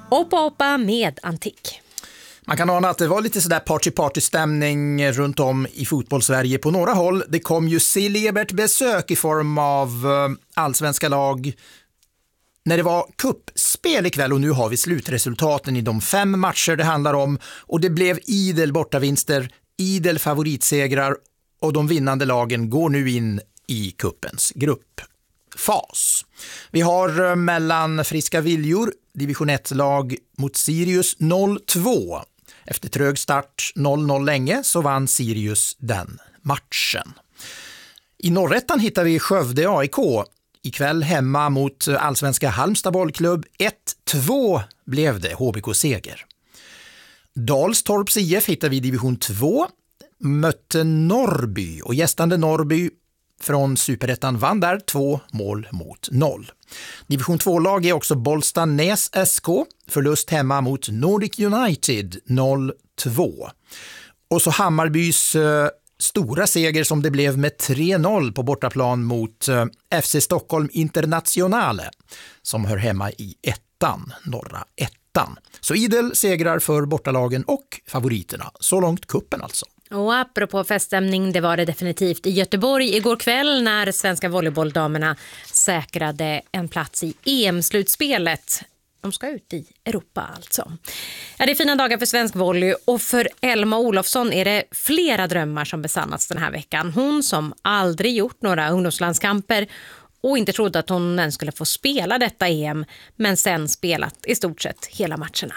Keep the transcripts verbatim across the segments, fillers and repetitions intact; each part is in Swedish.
Oppa Oppa med Antik. Man kan ana att det var lite sådär party-party-stämning runt om i fotbollssverige på några håll. Det kom ju celebert besök i form av allsvenska lag när det var kuppspel ikväll, och nu har vi slutresultaten i de fem matcher det handlar om, och det blev idel bortavinster, idel favoritsegrar, och de vinnande lagen går nu in i kuppens gruppfas. Vi har mellan Friska Viljor division ett-lag mot Sirius noll två. Efter trög start noll noll länge så vann Sirius den matchen. I norrättan hittar vi Skövde A I K. Ikväll hemma mot allsvenska Halmstad bollklubb. ett två blev det, H B K-seger. Dalstorps I F hittar vi i division två. Mötte Norrby, och gästande Norrby från Superettan vann där två mål mot noll. Division två-lag är också Bollstanäs S K. Förlust hemma mot Nordic United noll två. Och så Hammarbys eh, stora seger som det blev med tre noll på bortaplan mot eh, F C Stockholm Internationale som hör hemma i ettan, norra ettan. Så idel segrar för bortalagen och favoriterna. Så långt kuppen alltså. Och apropå feststämning, det var det definitivt i Göteborg igår kväll när svenska volleybolldamerna säkrade en plats i E M-slutspelet. De ska ut i Europa alltså. Ja, det är fina dagar för svensk volley, och för Elma Olofsson är det flera drömmar som besannats den här veckan. Hon som aldrig gjort några ungdomslandskamper och inte trodde att hon ens skulle få spela detta E M, men sen spelat i stort sett hela matcherna.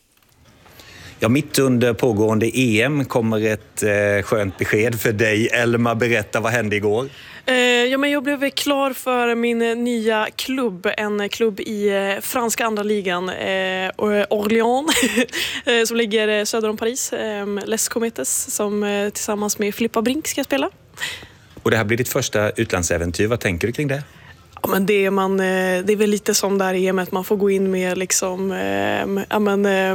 Ja, mitt under pågående E M kommer ett eh, skönt besked för dig. Elma, berätta, vad hände igår? Eh, ja, men jag blev klar för min nya klubb, en klubb i eh, franska andra ligan, eh, Orléans, som ligger söder om Paris, eh, Les Cometes, som eh, tillsammans med Filippa Brink ska spela. Och det här blir ditt första utlandsäventyr, vad tänker du kring det? Ja, men det, är man, eh, det är väl lite som där E M, att man får gå in med liksom, eh, ja men... Eh,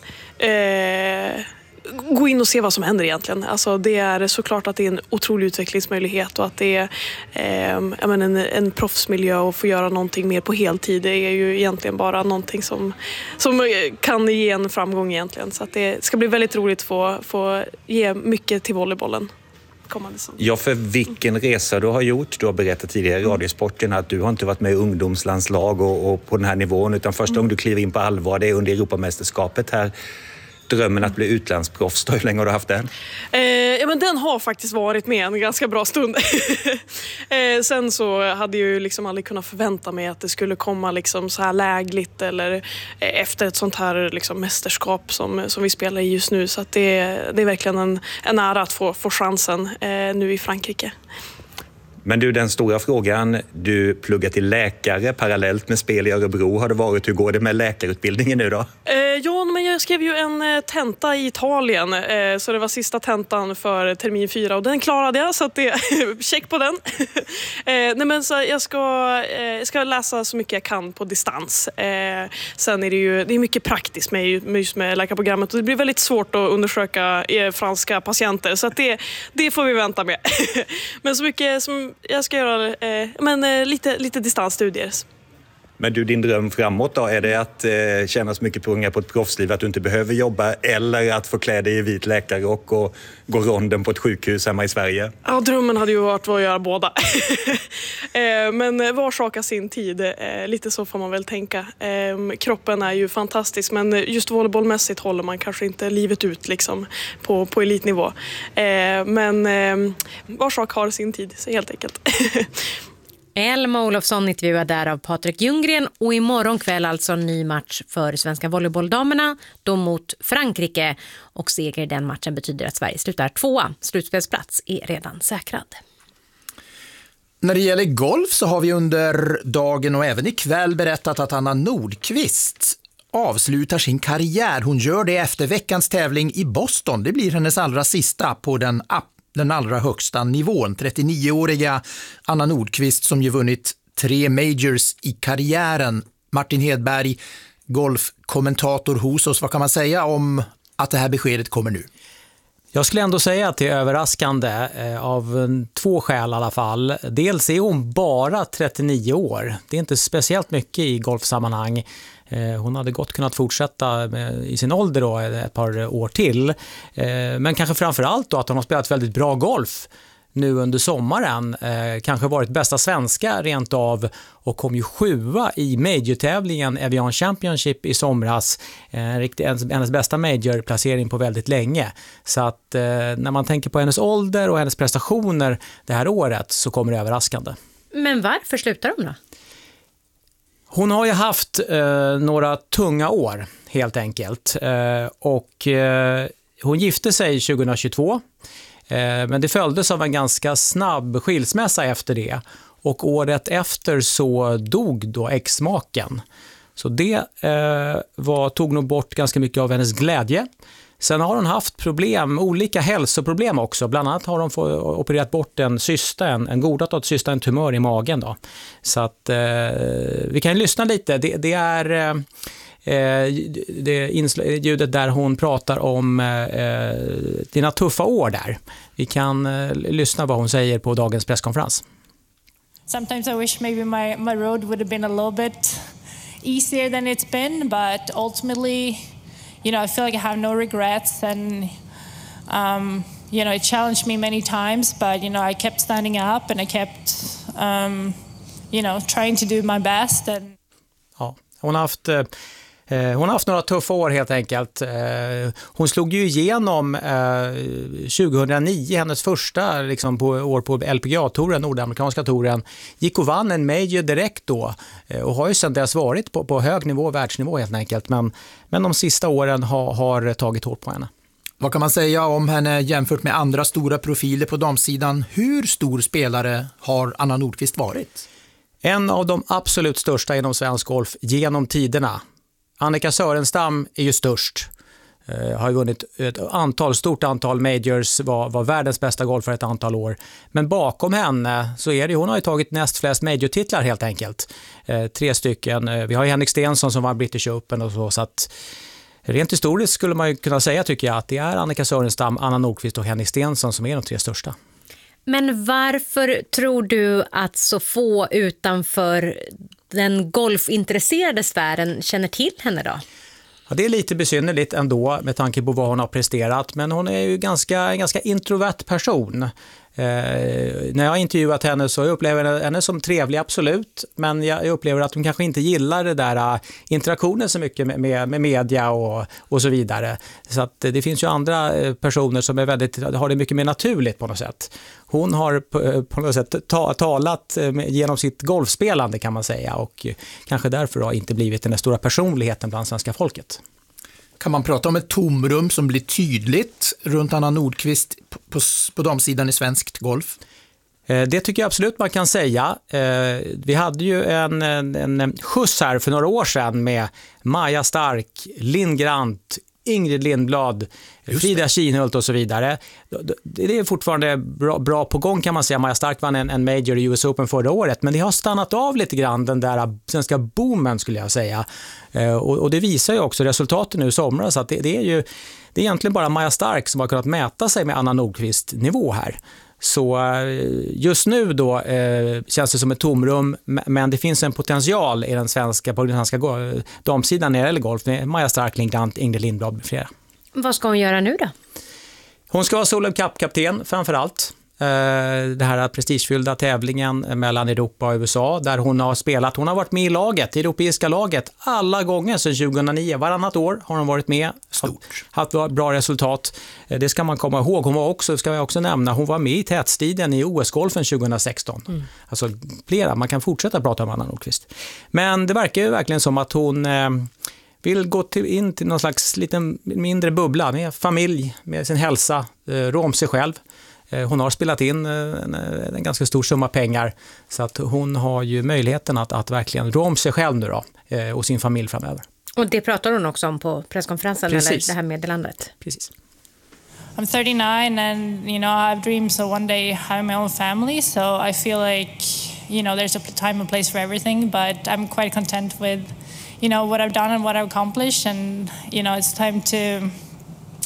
Eh, gå in och se vad som händer egentligen. Alltså, det är såklart att det är en otrolig utvecklingsmöjlighet, och att det är eh, jag menar, en, en proffsmiljö, och få göra någonting mer på heltid. Det är ju egentligen bara någonting som, som kan ge en framgång egentligen. Så att det ska bli väldigt roligt att få, få ge mycket till volleybollen. Ja, för vilken resa du har gjort. Du har berättat tidigare i Radiosporten att du har inte varit med i ungdomslandslag och, och på den här nivån, utan första mm. gången du kliver in på allvar, det är under Europamästerskapet här. Drömmen att bli utlandsproffs, hur länge har du haft den? Eh, ja, men den har faktiskt varit med en ganska bra stund. eh, sen så hade jag ju liksom aldrig kunnat förvänta mig att det skulle komma liksom så här lägligt, eller eh, efter ett sånt här liksom mästerskap som, som vi spelar i just nu. Så att det, det är verkligen en, en ära att få, få chansen eh, nu i Frankrike. Men du, den stora frågan, du pluggar till läkare parallellt med spel i Örebro har det varit. Hur går det med läkarutbildningen nu då? Eh, ja, men jag skrev ju en eh, tenta i Italien, eh, så det var sista tentan för termin fyra, och den klarade jag, så att det check på den. eh, nej, men så jag ska, eh, jag ska läsa så mycket jag kan på distans. Eh, sen är det ju det är mycket praktiskt med, med, med läkarprogrammet, och det blir väldigt svårt att undersöka eh, franska patienter, så att det, det får vi vänta med. Men så mycket som jag ska göra eh, men, eh, lite, lite distansstudier. Men du, din dröm framåt då, är det att eh, tjäna så mycket pengar på ett proffsliv att du inte behöver jobba, eller att få klä dig i vit läkarrock och gå ronden på ett sjukhus hemma i Sverige? Ja, drömmen hade ju varit att göra båda. eh, men var sak har sin tid. Eh, lite så får man väl tänka. Eh, kroppen är ju fantastisk, men just volleybollmässigt håller man kanske inte livet ut liksom, på, på elitnivå. Eh, men eh, var sak har sin tid, så helt enkelt. Elma Olofsson intervjuad där av Patrik Ljunggren, och imorgon kväll alltså en ny match för svenska volleybolldamerna, då mot Frankrike, och seger i den matchen betyder att Sverige slutar tvåa. Slutspelsplats är redan säkrad. När det gäller golf så har vi under dagen och även ikväll berättat att Anna Nordqvist avslutar sin karriär. Hon gör det efter veckans tävling i Boston. Det blir hennes allra sista på den app. Den allra högsta nivån. trettionioåriga Anna Nordqvist som ju vunnit tre majors i karriären. Martin Hedberg, golfkommentator hos oss. Vad kan man säga om att det här beskedet kommer nu? Jag skulle ändå säga att det är överraskande eh, av två skäl i alla fall. Dels är hon bara trettionio år. Det är inte speciellt mycket i golfsammanhang. Eh, hon hade gott kunnat fortsätta med, i sin ålder då, ett par år till. Eh, men kanske framförallt då att hon har spelat väldigt bra golf nu under sommaren. Eh, kanske varit bästa svenska rent av och kom ju sjua i major-tävlingen Evian Championship i somras. Eh, hennes bästa major-placering på väldigt länge. Så att eh, när man tänker på hennes ålder och hennes prestationer det här året så kommer det överraskande. Men varför slutar hon då? Hon har ju haft eh, några tunga år helt enkelt. Eh, och eh, hon gifte sig tjugohundratjugotvå. Men det följdes av en ganska snabb skilsmässa efter det. Och året efter så dog då ex-maken. Så det eh, var, tog nog bort ganska mycket av hennes glädje. Sen har hon haft problem, olika hälsoproblem också. Bland annat har hon fått opererat bort en cysta, en, en godartad cysta, en tumör i magen då. Så att eh, vi kan lyssna lite. Det, det är... Eh, Eh, det ljudet där hon pratar om eh, dina tuffa år där. Vi kan eh, lyssna vad hon säger på dagens presskonferens. Sometimes I wish maybe my, my road would have been a little bit easier than it's been, but ultimately, you know, I feel like I have no regrets, and um, you know, it challenged me many times, but you know, I kept standing up and I kept um, you know, trying to do my best. And... Ja, hon har haft eh, Hon har haft några tuffa år helt enkelt. Hon slog ju igenom tjugohundranio, hennes första liksom, på, år på L P G A-touren, nordamerikanska touren. Gick och vann en major direkt då och har ju sedan dess varit på, på hög nivå, världsnivå helt enkelt. Men, men de sista åren har, har tagit hårt på henne. Vad kan man säga om henne jämfört med andra stora profiler på damsidan? Hur stor spelare har Anna Nordqvist varit? En av de absolut största inom svensk golf genom tiderna. Annika Sörenstam är ju störst. Uh, har ju vunnit ett antal, stort antal majors, var, var världens bästa golfare ett antal år. Men bakom henne så är det, hon har ju tagit näst flest major-titlar helt enkelt. Uh, tre stycken. Uh, vi har ju Henrik Stenson som var British Open och så, så att rent historiskt skulle man ju kunna säga tycker jag att det är Annika Sörenstam, Anna Nordqvist och Henrik Stenson som är de tre största. Men varför tror du att så få utanför den golfintresserade sfären känner till henne då? Ja, det är lite besynnerligt ändå med tanke på vad hon har presterat, men hon är ju ganska, en ganska introvert person. Eh, när jag har intervjuat henne så upplever jag henne som trevlig, absolut, men jag upplever att hon kanske inte gillar det där uh, interaktionen så mycket med, med, med media och, och så vidare. Så att det finns ju andra personer som är väldigt, har det mycket mer naturligt på något sätt. Hon har på, på något sätt ta, talat med, genom sitt golfspelande kan man säga, och kanske därför har inte blivit den stora personligheten bland svenska folket. Kan man prata om ett tomrum som blir tydligt runt Anna Nordqvist på, på, på damsidan i svenskt golf? Det tycker jag absolut man kan säga. Vi hade ju en, en, en skjuts här för några år sedan med Maja Stark, Linn Grant, Ingrid Lindblad, Frida Kinhult och så vidare. Det är fortfarande bra, bra på gång kan man säga. Maja Stark vann en, en major i U S Open förra året, men det har stannat av lite grann den där svenska boomen skulle jag säga. Och, och det visar ju också resultaten nu i somras att det, det är ju det är egentligen bara Maja Stark som har kunnat mäta sig med Anna Nordqvist nivå här. Så just nu då eh, känns det som ett tomrum, men det finns en potential i den svenska, på den svenska damsidan när det gäller golf med Maja Stark, Linn Grant, Ingrid Lindblad med flera. Vad ska hon göra nu då? Hon ska vara Solheim Cup-kapten framförallt. Det här prestigefyllda tävlingen mellan Europa och U S A där hon har spelat. Hon har varit med i laget, i europeiska laget alla gånger sedan tjugohundranio. Varannat år har hon varit med. Stort. Haft bra resultat. Det ska man komma ihåg. Hon var också, ska jag också nämna, hon var med i tätstriden i O S-golfen tjugohundrasexton. Mm. Alltså flera, man kan fortsätta prata om Anna Nordqvist. Men det verkar ju verkligen som att hon eh, vill gå till, in till någon slags liten mindre bubbla med familj, med sin hälsa, eh, rå om sig själv. Hon har spelat in en, en ganska stor summa pengar så att hon har ju möjligheten att, att verkligen rå om sig själv nu då, och sin familj framöver. Och det pratar hon också om på presskonferensen. Precis. Eller det här meddelandet. Precis. I'm thirty-nine and you know I have dreams of one day having my own family, so I feel like you know there's a time and place for everything, but I'm quite content with you know what I've done and what I've accomplished, and you know it's time to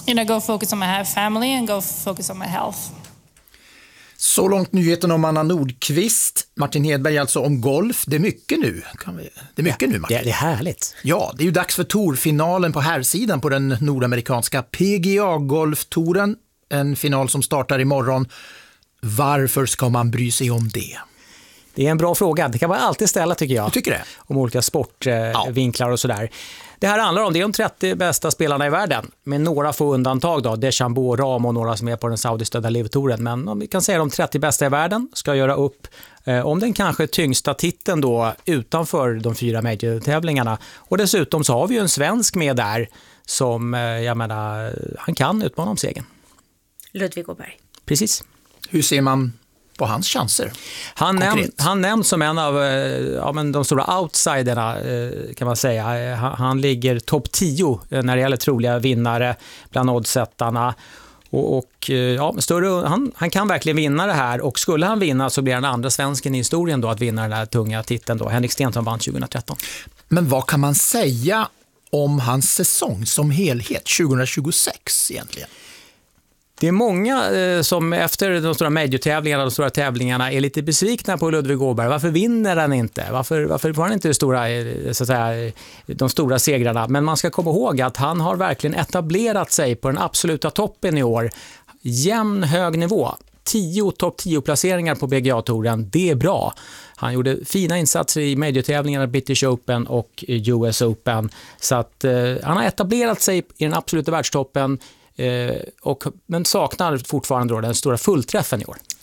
you know, go focus on my family and go focus on my health. Så långt nyheten om Anna Nordqvist. Martin Hedberg alltså om golf. Det är mycket nu. Kan vi... Det är mycket ja, nu, Martin. Det, det är härligt. Ja, det är ju dags för tourfinalen på herrsidan på den nordamerikanska P G A-golftouren. En final som startar imorgon. Varför ska man bry sig om det? Det är en bra fråga. Det kan man alltid ställa, tycker jag. Jag tycker det. Om olika sportvinklar eh, ja. och sådär. Det här handlar om, det är de trettio bästa spelarna i världen. Med några få undantag då. DeChambeau, Rahm och några som är på den saudistödda LIV-touren. Men om vi kan säga de trettio bästa i världen ska göra upp eh, om den kanske tyngsta titeln då utanför de fyra major-tävlingarna. Och dessutom så har vi ju en svensk med där som, eh, jag menar, han kan utmana om segern. Ludvig Åberg. Precis. Hur ser man på hans chanser? Han, näm, han nämns som en av ja, men de stora outsiderna kan man säga. Han, han ligger topp tio när det gäller troliga vinnare bland oddsättarna. Och, och ja, större, han, han kan verkligen vinna det här, och skulle han vinna så blir han andra svensken i historien då att vinna den här tunga titeln då. Henrik Stenson vann tjugohundratretton. Men vad kan man säga om hans säsong som helhet tjugohundratjugosex egentligen? Det är många eh, som efter de stora major-tävlingarna, de stora tävlingarna är lite besvikna på Ludvig Åberg. Varför vinner han inte? Varför, varför får han inte stora, så att säga, de stora segrarna? Men man ska komma ihåg att han har verkligen etablerat sig på den absoluta toppen i år. Jämn hög nivå. tio topp tio placeringar på B G A-touren, det är bra. Han gjorde fina insatser i major-tävlingarna, British Open och U S Open. Så att eh, han har etablerat sig i den absoluta världstoppen. Eh, och, men saknar fortfarande då den stora fullträffen i år.